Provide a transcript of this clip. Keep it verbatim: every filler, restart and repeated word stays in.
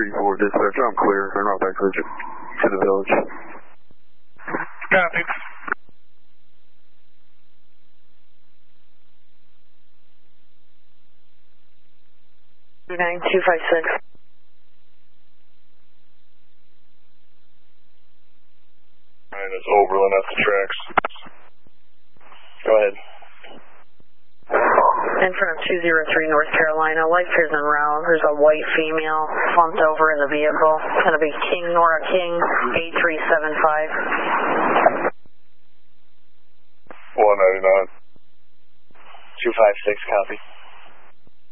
three four, dispatch, I'm clear. They're not back to the, to the village. Copy. nine two five six. Alright, that's Oberlin at the tracks. Go ahead. In front of two zero three North Carolina, light prison route. There's a white female slumped over in the vehicle. It's going to be King Nora King, eight three seven five. one ninety-nine. two five six, copy.